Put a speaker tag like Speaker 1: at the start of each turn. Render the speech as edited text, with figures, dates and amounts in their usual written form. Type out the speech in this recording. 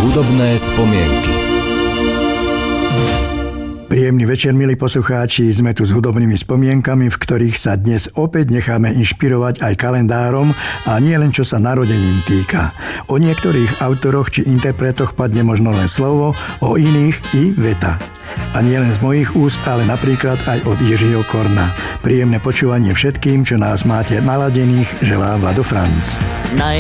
Speaker 1: Hudobné spomienky.
Speaker 2: Príjemný večer, milí poslucháči, sme tu s hudobnými spomienkami, v ktorých sa dnes opäť necháme inšpirovať aj kalendárom a nie len čo sa narodenín týka. O niektorých autoroch či interpretoch padne možno len slovo, o iných i veta. A nie len z mojich úst, ale napríklad aj od Jiřího Korna. Príjemné počúvanie všetkým, čo nás máte naladených, želá Vlado Franc.